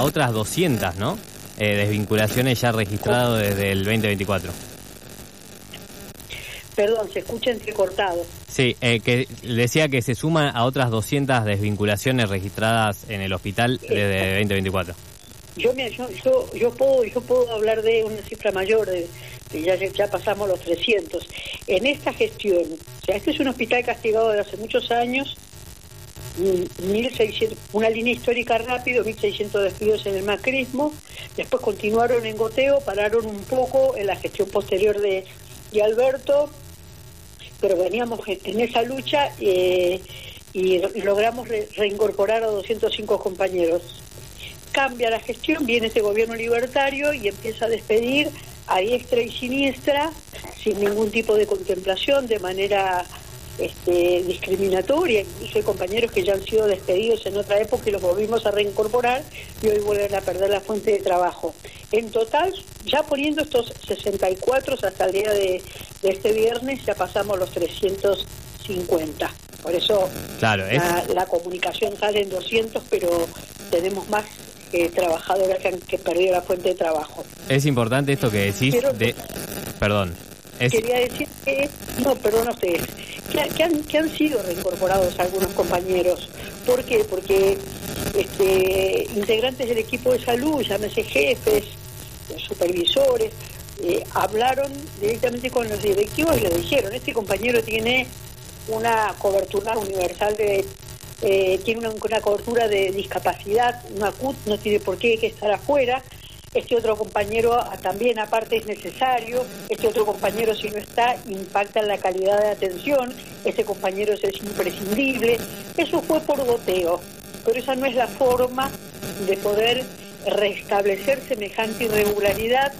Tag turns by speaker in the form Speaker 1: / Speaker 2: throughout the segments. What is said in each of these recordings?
Speaker 1: a otras 200, ¿no? Desvinculaciones ya registradas desde el 2024.
Speaker 2: Perdón, se escucha entrecortado.
Speaker 1: Sí, que decía que se suma a otras 200 desvinculaciones registradas en el hospital desde 2024.
Speaker 2: Yo puedo hablar de una cifra mayor, ya pasamos los 300. En esta gestión, o sea, este es un hospital castigado desde hace muchos años, 1.600, una línea histórica rápido, 1.600 despidos en el macrismo, después continuaron en goteo, pararon un poco en la gestión posterior de Alberto, pero veníamos en esa lucha y logramos reincorporar a 205 compañeros. Cambia la gestión, viene este gobierno libertario y empieza a despedir a diestra y siniestra, sin ningún tipo de contemplación, de manera discriminatoria. Incluso hay compañeros que ya han sido despedidos en otra época y los volvimos a reincorporar y hoy vuelven a perder la fuente de trabajo. En total, ya poniendo estos 64 hasta el día de este viernes, ya pasamos los 350. Por eso claro, la comunicación sale en 200, pero tenemos más trabajadores que han perdido la fuente de trabajo.
Speaker 1: Es importante esto que decís Perdón.
Speaker 2: Quería decir que... No, perdón a ustedes. Que han sido reincorporados algunos compañeros. ¿Por qué? Porque integrantes del equipo de salud, llámese jefes, supervisores, hablaron directamente con los directivos y le dijeron, este compañero tiene una cobertura universal tiene una cobertura de discapacidad, una CUT, no tiene por qué estar afuera. Este otro compañero también aparte es necesario, este otro compañero si no está impacta en la calidad de atención, este compañero es imprescindible. Eso fue por goteo, pero esa no es la forma de poder restablecer semejante irregularidad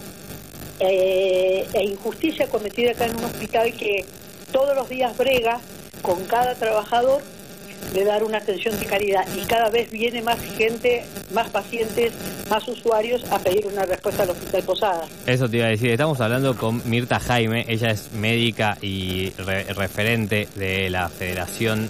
Speaker 2: e injusticia cometida acá en un hospital que todos los días brega con cada trabajador de dar una atención de calidad y cada vez viene más gente, más pacientes, más usuarios a pedir una respuesta al Hospital Posadas.
Speaker 1: Eso te iba a decir, estamos hablando con Mirta Jaime, ella es médica y referente de la Federación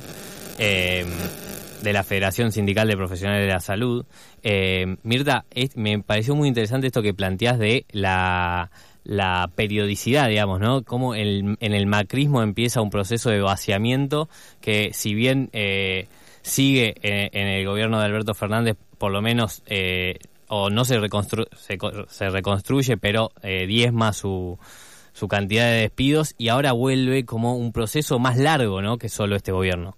Speaker 1: Sindical de Profesionales de la Salud. Mirta, me pareció muy interesante esto que planteás de la periodicidad, digamos, ¿no? Cómo en el macrismo empieza un proceso de vaciamiento que, si bien sigue en el gobierno de Alberto Fernández, por lo menos, o no se reconstruye, pero diezma su cantidad de despidos y ahora vuelve como un proceso más largo, ¿no? Que solo este gobierno.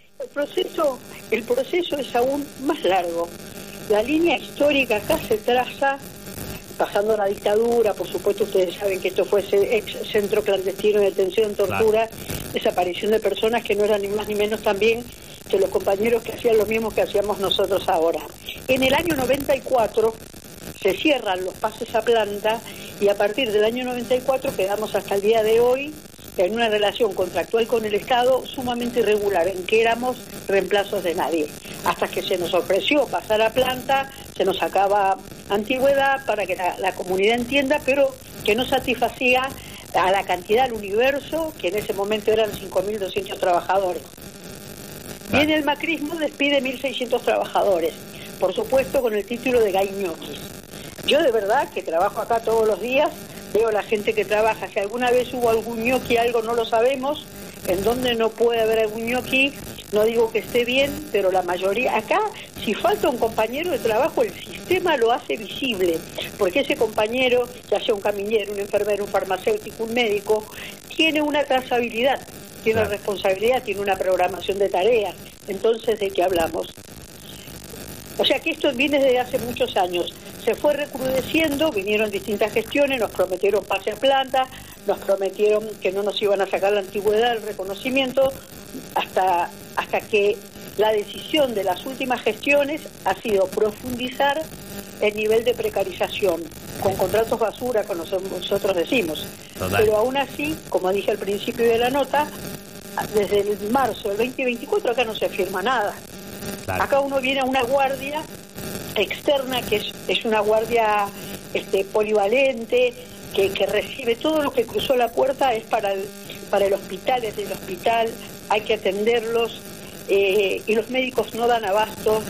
Speaker 2: El proceso es aún más largo. La línea histórica acá se traza pasando la dictadura, por supuesto ustedes saben que esto fue ese ex centro clandestino de detención, tortura, desaparición de personas que no eran ni más ni menos también que los compañeros que hacían lo mismo que hacíamos nosotros ahora. En el año 94 se cierran los pases a planta y a partir del año 94 quedamos hasta el día de hoy en una relación contractual con el Estado sumamente irregular, en que éramos reemplazos de nadie. Hasta que se nos ofreció pasar a planta, se nos sacaba antigüedad para que la comunidad entienda, pero que no satisfacía a la cantidad del universo, que en ese momento eran 5.200 trabajadores. Viene el macrismo, despide 1.600 trabajadores, por supuesto con el título de gañoquis. Yo de verdad que trabajo acá todos los días, veo a la gente que trabaja, si alguna vez hubo algún ñoqui, algo no lo sabemos, en donde no puede haber algún ñoqui, no digo que esté bien, pero la mayoría, acá, si falta un compañero de trabajo, el sistema lo hace visible, porque ese compañero, ya sea un caminero, un enfermero, un farmacéutico, un médico, tiene una trazabilidad, tiene una responsabilidad, tiene una programación de tareas. Entonces, ¿de qué hablamos? O sea que esto viene desde hace muchos años. Se fue recrudeciendo, vinieron distintas gestiones, nos prometieron pase a planta, nos prometieron que no nos iban a sacar la antigüedad, el reconocimiento, hasta que la decisión de las últimas gestiones ha sido profundizar el nivel de precarización, con contratos basura, como nosotros decimos. Total. Pero aún así, como dije al principio de la nota, desde el marzo del 2024 acá no se firma nada. Claro. Acá uno viene a una guardia externa que es una guardia polivalente, que recibe todo lo que cruzó la puerta, es para el hospital, es del hospital, hay que atenderlos, y los médicos no dan abasto,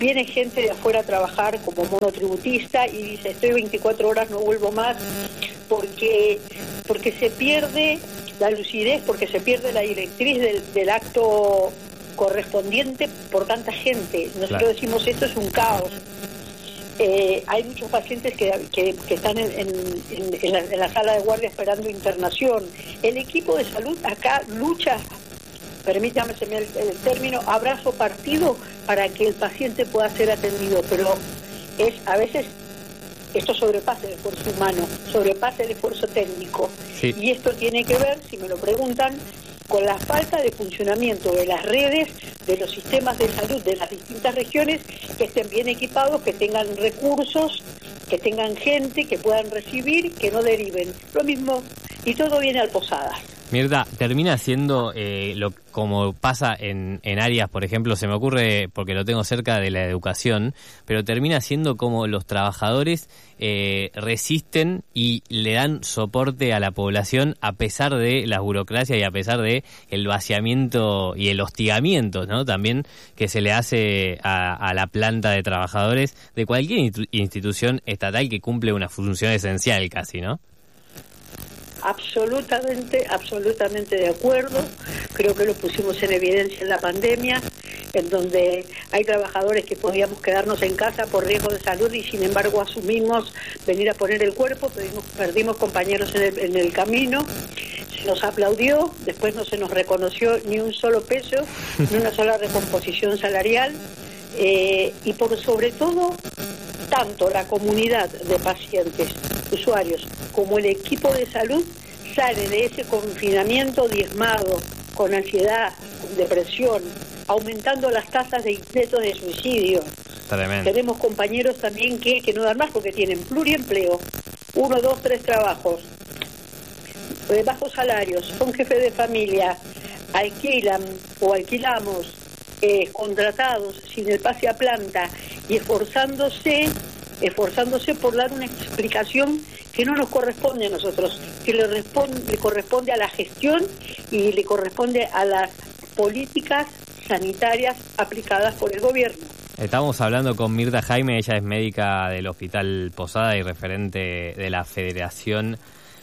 Speaker 2: Viene gente de afuera a trabajar como monotributista y dice, estoy 24 horas, no vuelvo más, porque se pierde la lucidez, porque se pierde la directriz del acto correspondiente por tanta gente. Nosotros decimos, esto es un caos. Hay muchos pacientes que están en la sala de guardia esperando internación. El equipo de salud acá lucha, permítame el término, abrazo partido para que el paciente pueda ser atendido, pero a veces esto sobrepasa el esfuerzo humano, sobrepasa el esfuerzo técnico.
Speaker 1: Sí.
Speaker 2: Y esto tiene que ver, si me lo preguntan, con la falta de funcionamiento de las redes, de los sistemas de salud de las distintas regiones, que estén bien equipados, que tengan recursos, que tengan gente, que puedan recibir, que no deriven. Lo mismo, y todo viene al Posadas.
Speaker 1: Mirta, termina siendo como pasa en áreas, por ejemplo, se me ocurre, porque lo tengo cerca de la educación, pero termina siendo como los trabajadores resisten y le dan soporte a la población a pesar de la burocracia y a pesar de el vaciamiento y el hostigamiento, ¿no? También que se le hace a la planta de trabajadores de cualquier institución estatal que cumple una función esencial casi, ¿no?
Speaker 2: Absolutamente de acuerdo. Creo que lo pusimos en evidencia en la pandemia, en donde hay trabajadores que podíamos quedarnos en casa por riesgo de salud y sin embargo asumimos venir a poner el cuerpo, perdimos compañeros en el camino, se nos aplaudió, después no se nos reconoció ni un solo peso, ni una sola recomposición salarial, y por sobre todo, tanto la comunidad de pacientes, usuarios, como el equipo de salud sale de ese confinamiento diezmado, con ansiedad, con depresión, aumentando las tasas de intentos de suicidio.
Speaker 1: Tremendo.
Speaker 2: Tenemos compañeros también que no dan más porque tienen pluriempleo, 1, 2, 3 trabajos, bajos salarios, son jefes de familia, alquilan o alquilamos, contratados sin el pase a planta y esforzándose por dar una explicación que no nos corresponde a nosotros, que le corresponde a la gestión y le corresponde a las políticas sanitarias aplicadas por el gobierno.
Speaker 1: Estamos hablando con Mirta Jaime, ella es médica del Hospital Posada y referente de la Federación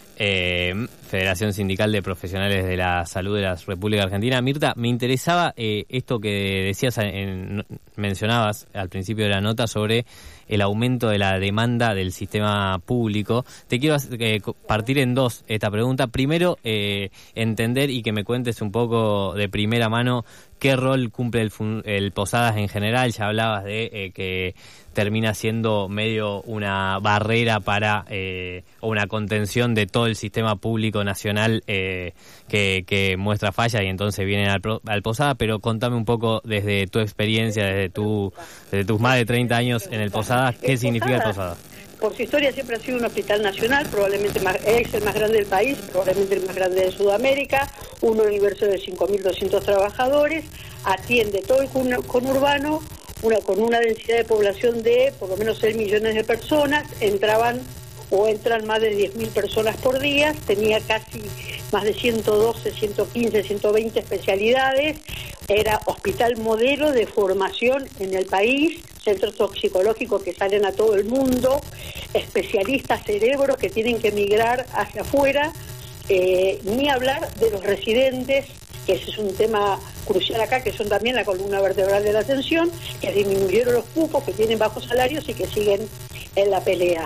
Speaker 1: Sindical de Profesionales de la Salud de la República Argentina. Mirta, me interesaba esto que decías, mencionabas al principio de la nota sobre el aumento de la demanda del sistema público. Te quiero partir en dos esta pregunta. Primero, entender y que me cuentes un poco de primera mano qué rol cumple el Posadas en general. Ya hablabas de que termina siendo medio una barrera para o una contención de todo el sistema público nacional que muestra falla y entonces vienen al Posada, pero contame un poco desde tu experiencia, desde tus más de 30 años en el Posada, ¿qué significa el Posada?
Speaker 2: Por su historia siempre ha sido un hospital nacional, probablemente es el más grande del país, probablemente el más grande de Sudamérica, un universo de 5.200 trabajadores, atiende todo el conurbano, con una densidad de población de por lo menos 6 millones de personas, entran más de 10.000 personas por día, tenía casi más de 112, 115, 120 especialidades, era hospital modelo de formación en el país, centros toxicológicos que salen a todo el mundo, especialistas cerebros que tienen que migrar hacia afuera, ni hablar de los residentes, que ese es un tema crucial acá, que son también la columna vertebral de la atención, que disminuyeron los cupos, que tienen bajos salarios y que siguen en la pelea.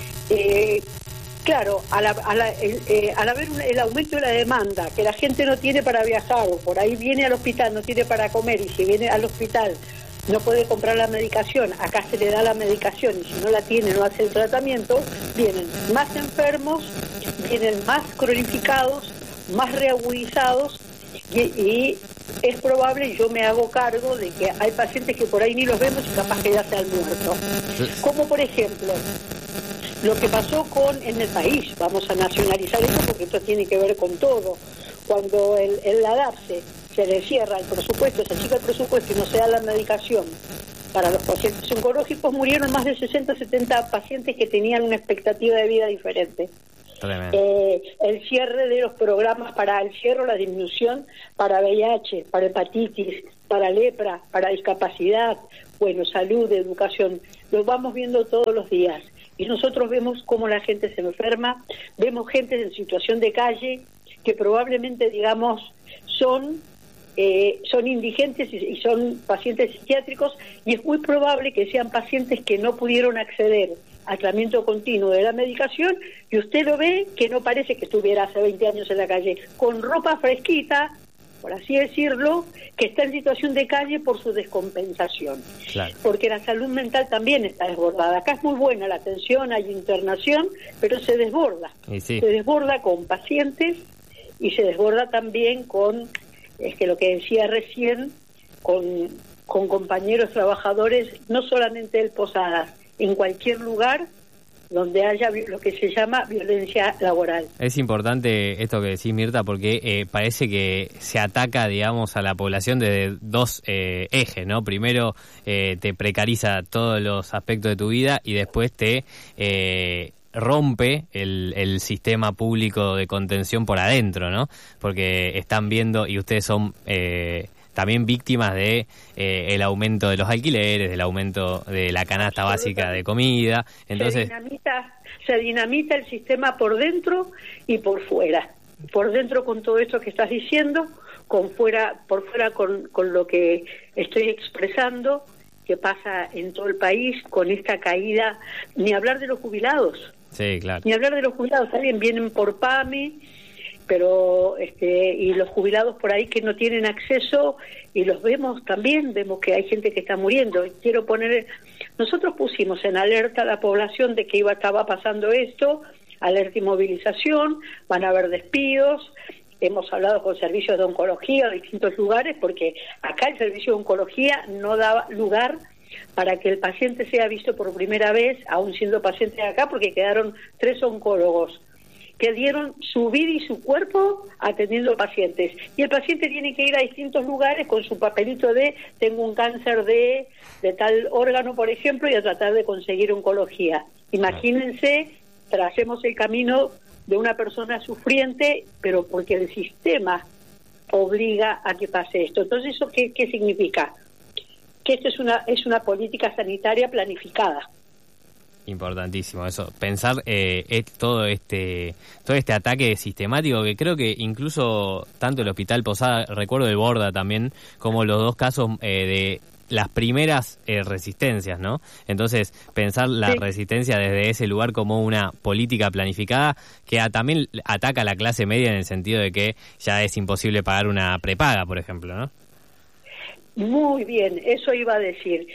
Speaker 2: Claro, al haber el aumento de la demanda, que la gente no tiene para viajar, o por ahí viene al hospital, no tiene para comer, y si viene al hospital no puede comprar la medicación, acá se le da la medicación, y si no la tiene, no hace el tratamiento, vienen más enfermos, vienen más cronificados, más reagudizados, y es probable, y yo me hago cargo, de que hay pacientes que por ahí ni los vemos y capaz que ya se han muerto. Como por ejemplo, lo que pasó en el país, vamos a nacionalizar eso porque esto tiene que ver con todo. Cuando la DAPSE se le cierra el presupuesto, se achica el presupuesto y no se da la medicación para los pacientes oncológicos, murieron más de 60, 70 pacientes que tenían una expectativa de vida diferente. El cierre de los programas para el cierre, la disminución para VIH, para hepatitis, para lepra, para discapacidad, bueno, salud, educación, lo vamos viendo todos los días. Y nosotros vemos cómo la gente se enferma, vemos gente en situación de calle que probablemente, digamos, son indigentes y son pacientes psiquiátricos, y es muy probable que sean pacientes que no pudieron acceder al tratamiento continuo de la medicación, y usted lo ve que no parece que estuviera hace 20 años en la calle, con ropa fresquita, por así decirlo, que está en situación de calle por su descompensación.
Speaker 1: Claro.
Speaker 2: Porque la salud mental también está desbordada. Acá es muy buena la atención, hay internación, pero se desborda.
Speaker 1: Sí.
Speaker 2: Se desborda con pacientes y se desborda también con, lo que decía recién, con compañeros trabajadores, no solamente del Posadas, en cualquier lugar donde haya lo que se llama violencia laboral.
Speaker 1: Es importante esto que decís, Mirta, porque parece que se ataca, digamos, a la población desde dos ejes, ¿no? Primero te precariza todos los aspectos de tu vida y después te rompe el sistema público de contención por adentro, ¿no? Porque están viendo, y ustedes son también víctimas de el aumento de los alquileres, del aumento de la canasta básica de comida. Entonces
Speaker 2: se dinamita el sistema por dentro y por fuera. Por dentro con todo esto que estás diciendo, por fuera con lo que estoy expresando, que pasa en todo el país con esta caída. Ni hablar de los jubilados.
Speaker 1: Sí, claro.
Speaker 2: Ni hablar de los jubilados, también vienen por PAMI, pero y los jubilados por ahí que no tienen acceso, y los vemos también, vemos que hay gente que está muriendo. Nosotros pusimos en alerta a la población de que estaba pasando esto, alerta y movilización, van a haber despidos, hemos hablado con servicios de oncología de distintos lugares, porque acá el servicio de oncología no da lugar para que el paciente sea visto por primera vez, aún siendo paciente de acá, porque quedaron 3 oncólogos que dieron su vida y su cuerpo atendiendo pacientes. Y el paciente tiene que ir a distintos lugares con su papelito de tengo un cáncer de tal órgano, por ejemplo, y a tratar de conseguir oncología. Imagínense, tracemos el camino de una persona sufriente, pero porque el sistema obliga a que pase esto. Entonces, ¿eso qué significa? Que esto es una política sanitaria planificada.
Speaker 1: Importantísimo eso, pensar todo este ataque sistemático, que creo que incluso tanto el Hospital Posada, recuerdo el Borda también, como los dos casos de las primeras resistencias, ¿no? Entonces, pensar la resistencia desde ese lugar como una política planificada que también ataca a la clase media en el sentido de que ya es imposible pagar una prepaga, por ejemplo, ¿no?
Speaker 2: Muy bien, eso iba a decir.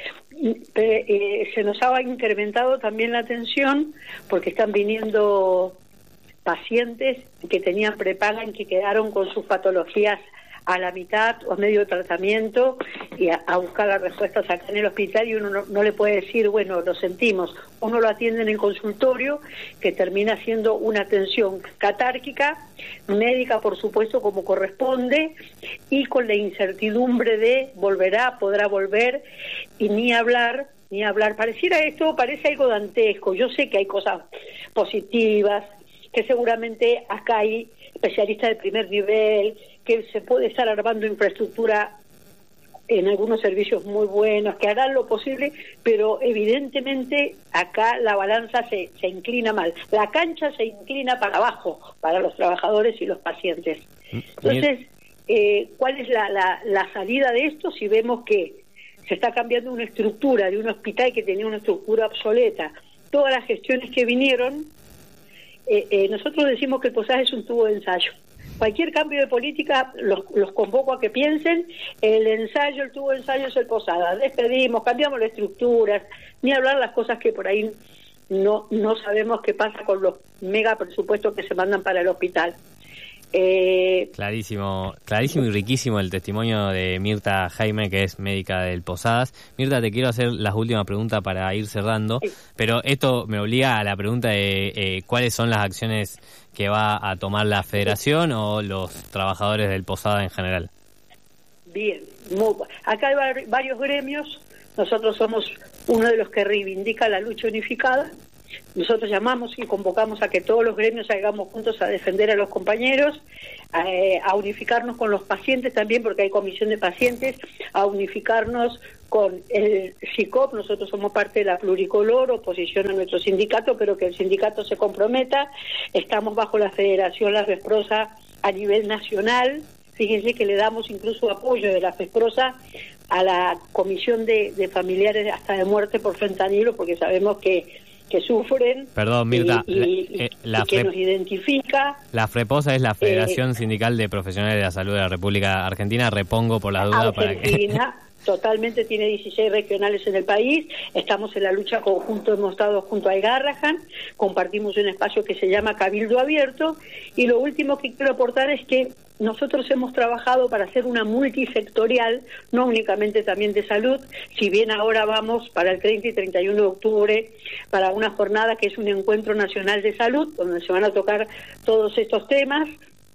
Speaker 2: Se nos ha incrementado también la atención porque están viniendo pacientes que tenían prepaga y que quedaron con sus patologías a la mitad o a medio tratamiento, y a buscar las respuestas acá en el hospital, y uno no le puede decir, bueno, lo sentimos. Uno lo atiende en el consultorio, que termina siendo una atención catárquica, médica, por supuesto, como corresponde, y con la incertidumbre de podrá volver, y ni hablar, parece algo dantesco. Yo sé que hay cosas positivas, que seguramente acá hay especialistas de primer nivel, que se puede estar armando infraestructura en algunos servicios muy buenos, que harán lo posible, pero evidentemente acá la balanza se inclina mal. La cancha se inclina para abajo, para los trabajadores y los pacientes. Entonces, ¿cuál es la salida de esto? Si vemos que se está cambiando una estructura de un hospital que tenía una estructura obsoleta, todas las gestiones que vinieron, nosotros decimos que el Posadas es un tubo de ensayo. Cualquier cambio de política los convoco a que piensen, el tubo de ensayo es el Posadas. Despedimos, cambiamos las estructuras, ni hablar las cosas que por ahí no sabemos qué pasa con los mega presupuestos que se mandan para el hospital.
Speaker 1: Clarísimo y riquísimo el testimonio de Mirta Jaime, que es médica del Posadas. Mirta, te quiero hacer las últimas preguntas para ir cerrando, pero esto me obliga a la pregunta de cuáles son las acciones que va a tomar la Federación o los trabajadores del Posada en general.
Speaker 2: Bien, acá hay varios gremios. Nosotros somos uno de los que reivindica la lucha unificada, nosotros llamamos y convocamos a que todos los gremios salgamos juntos a defender a los compañeros, a unificarnos con los pacientes también, porque hay comisión de pacientes, a unificarnos con el SICOP. Nosotros somos parte de la Pluricolor, oposición a nuestro sindicato, pero que el sindicato se comprometa. Estamos bajo la Federación La FESPROSA a nivel nacional. Fíjense que le damos incluso apoyo de la FESPROSA a la comisión de familiares hasta de muerte por fentanilo, porque sabemos que sufren.
Speaker 1: Perdón, Mirta,
Speaker 2: y que nos identifica.
Speaker 1: La FREPOSA es la Federación Sindical de Profesionales de la Salud de la República Argentina. Repongo por las dudas para que...
Speaker 2: Totalmente, tiene 16 regionales en el país. Estamos en la lucha conjunto, hemos estado junto a Garrahan, compartimos un espacio que se llama Cabildo Abierto, y lo último que quiero aportar es que nosotros hemos trabajado para hacer una multisectorial, no únicamente también de salud, si bien ahora vamos para el 30 y 31 de octubre para una jornada que es un encuentro nacional de salud, donde se van a tocar todos estos temas.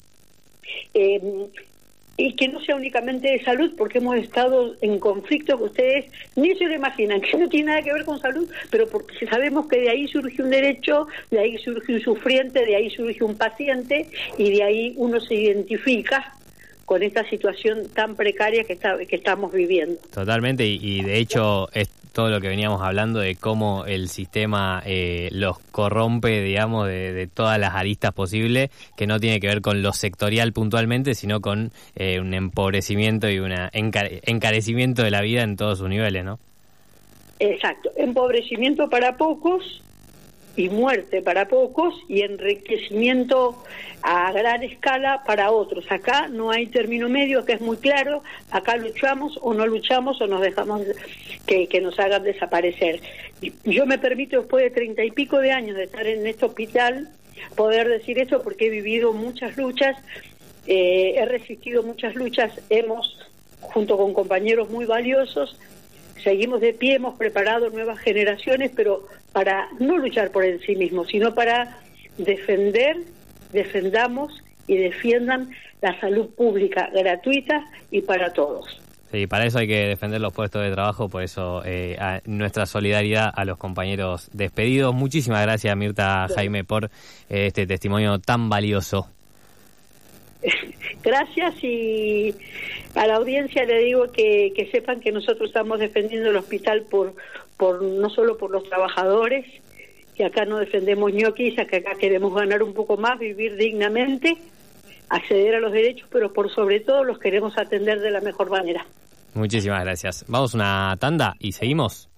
Speaker 2: Y que no sea únicamente de salud, porque hemos estado en conflicto que ustedes ni se lo imaginan, que no tiene nada que ver con salud, pero porque sabemos que de ahí surge un derecho, de ahí surge un sufriente, de ahí surge un paciente, y de ahí uno se identifica con esta situación tan precaria que estamos viviendo.
Speaker 1: Totalmente, y de hecho es todo lo que veníamos hablando de cómo el sistema los corrompe, digamos, de todas las aristas posibles, que no tiene que ver con lo sectorial puntualmente, sino con un empobrecimiento y un encarecimiento de la vida en todos sus niveles, ¿no?
Speaker 2: Exacto, empobrecimiento para pocos y muerte para pocos, y enriquecimiento a gran escala para otros. Acá no hay término medio, que es muy claro. Acá luchamos o no luchamos, o nos dejamos que nos hagan desaparecer. Yo me permito, después de 30 y pico de años de estar en este hospital, poder decir esto, porque he vivido muchas luchas, he resistido muchas luchas, hemos, junto con compañeros muy valiosos, seguimos de pie, hemos preparado nuevas generaciones, pero para no luchar por en sí mismos, sino para defendamos y defiendan la salud pública gratuita y para todos.
Speaker 1: Sí, para eso hay que defender los puestos de trabajo, por eso nuestra solidaridad a los compañeros despedidos. Muchísimas gracias, Mirta Jaime, por este testimonio tan valioso.
Speaker 2: Gracias, y a la audiencia le digo que sepan que nosotros estamos defendiendo el hospital por no solo por los trabajadores, que acá no defendemos ñoquis, que acá queremos ganar un poco más, vivir dignamente, acceder a los derechos, pero por sobre todo los queremos atender de la mejor manera.
Speaker 1: Muchísimas gracias. Vamos a una tanda y seguimos.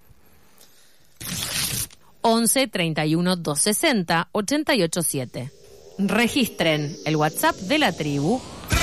Speaker 3: 11 31 260 887. Registren el WhatsApp de la tribu